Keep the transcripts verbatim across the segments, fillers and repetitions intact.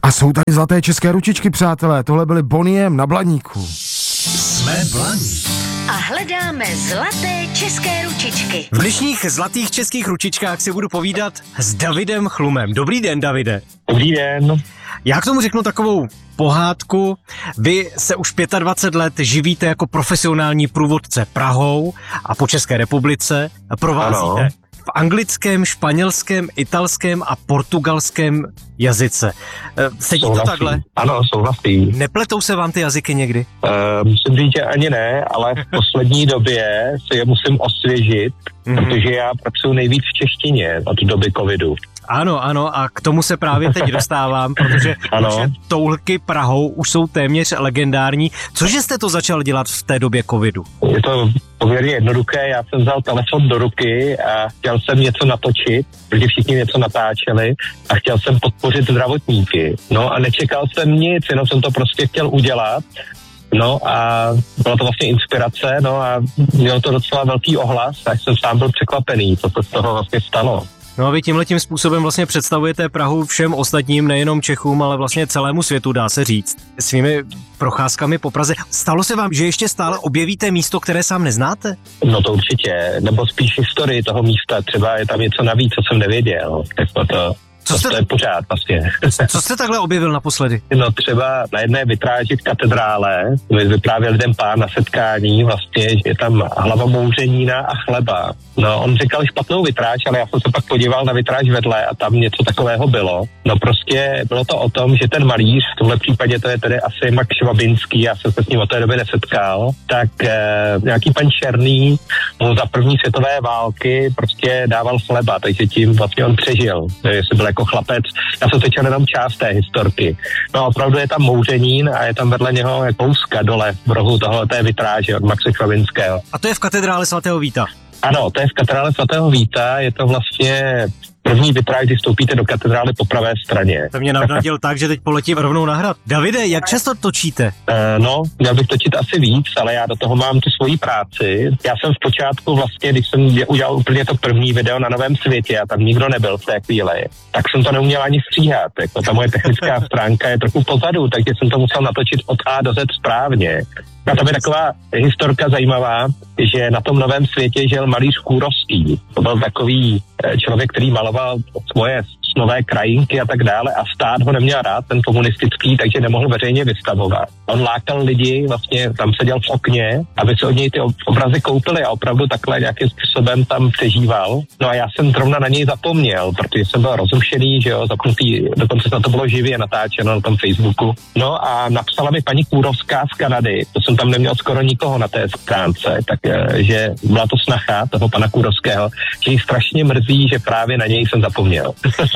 A jsou tady zlaté české ručičky, přátelé. Tohle byly Bonnie M na Blaníku. Jsme Blaník. A hledáme zlaté české ručičky. V dnešních zlatých českých ručičkách si budu povídat s Davidem Chlumem. Dobrý den, Davide. Dobrý den. Já k tomu řeknu takovou pohádku. Vy se už dvacet pět let živíte jako profesionální průvodce Prahou a po České republice provázíte Ano. v anglickém, španělském, italském a portugalském jazyce. Sedí to Souhlasím. takhle? Ano, souhlasím. Nepletou se vám ty jazyky někdy? Uh, musím říct, že ani ne, ale v poslední době si je musím osvěžit, Mhm. protože já pracuji nejvíc v češtině od doby covidu. Ano, ano, a k tomu se právě teď dostávám, protože Ano. vaše toulky Prahou už jsou téměř legendární. Cože jste to začal dělat v té době covidu? Je to poměrně jednoduché, já jsem vzal telefon do ruky a chtěl jsem něco natočit, protože všichni něco natáčeli a chtěl jsem podpořit zdravotníky. No a nečekal jsem nic, jenom jsem to prostě chtěl udělat. No a byla to vlastně inspirace, no a mělo to docela velký ohlas, tak jsem sám byl překvapený, co se z toho vlastně stalo. No a vy tímhletím způsobem vlastně představujete Prahu všem ostatním, nejenom Čechům, ale vlastně celému světu, dá se říct, svými procházkami po Praze. Stalo se vám, že ještě stále objevíte místo, které sám neznáte? No to určitě, nebo spíš historii toho místa, třeba je tam něco navíc, co jsem nevěděl, tak to, Co to, jste- to je pořád vlastně. Co jste takhle objevil naposledy? No třeba na jedné vitráži v katedrále vyprávěl jeden pán na setkání vlastně, že je tam hlava mouřenína a chleba. No on říkal špatnou vitráž, ale já jsem se pak podíval na vitráž vedle a tam něco takového bylo. No prostě bylo to o tom, že ten malíř, v tomhle případě to je tedy asi Max Švabinský, já jsem se s ním od té doby nesetkal, tak eh, nějaký pan Černý mu za první světové války prostě dával chleba, takže tím vlastně on přežil, jestli byl jako chlapec. Já jsem sečel jenom část té historky. No a opravdu je tam mouřenín a je tam vedle něho kouska dole v rohu toho té vitráže od Maxe Švabinského. A to je v katedrále svatého Víta. Ano, to je v katedrále svatého Víta, je to vlastně první vitráž, když vstoupíte do katedrály po pravé straně. To mě navnadil tak, že teď poletím rovnou na hrad. Davide, jak často točíte? Uh, no, měl bych točit asi víc, ale já do toho mám tu svoji práci. Já jsem v počátku vlastně, když jsem je- udělal úplně to první video na Novém světě a tam nikdo nebyl v té chvíli, tak jsem to neuměl ani stříhat. Jako ta moje technická stránka je trochu pozadu, takže jsem to musel natočit od A do Z správně. A tam je taková historka zajímavá, že na tom Novém světě žil malíř Kůrovský. To byl takový eh, člověk, který maloval svoje snové krajinky a tak dále a stát ho neměl rád, ten komunistický, takže nemohl veřejně vystavovat. On lákal lidi, vlastně tam seděl v okně, aby se od něj ty ob- obrazy koupili a opravdu takhle nějakým způsobem tam přežíval. No a já jsem zrovna na něj zapomněl, protože jsem byl rozrušený, že jo, zapnutý, dokonce na to bylo živě natáčeno na tom Facebooku. No a napsala mi paní Kůrovská z Kanady, to jsem tam neměl skoro nikoho na té stránce, tak eh, že byla to snacha toho pana Kůrovského, že jí strašně mrzí, že právě na něj jsem zapomněl.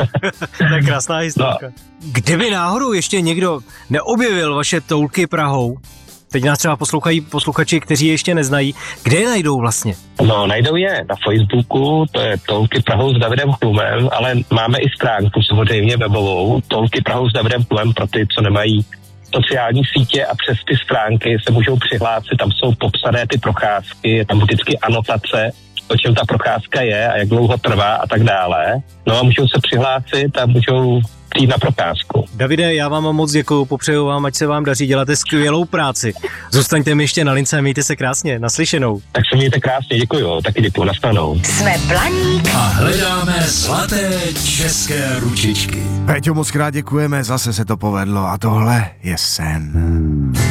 To je krásná historka. No. Kdyby náhodou ještě někdo neobjevil vaše toulky Prahou, teď nás třeba poslouchají posluchači, kteří je ještě neznají, kde je najdou vlastně? No, najdou je na Facebooku, to je Toulky Prahou s Davidem Chlumem, ale máme i stránku samozřejmě webovou, Toulky Prahou s Davidem Chlumem pro ty, co nemají sociální sítě a přes ty stránky se můžou přihlásit, tam jsou popsané ty procházky, je tam vždycky anotace, o čem ta procházka je a jak dlouho trvá a tak dále. No a můžou se přihlásit a můžou přijít na procházku. Davide, já vám moc děkuju, popřeju vám, ať se vám daří, děláte skvělou práci. Zůstaňte mi ještě na lince a mějte se krásně, naslyšenou. Tak se mějte krásně, děkuju, taky děkuju, nashledanou. Jsme Blaník. A hledáme zlaté české ručičky. Péťo, moc krát děkujeme, zase se to povedlo a tohle je sen.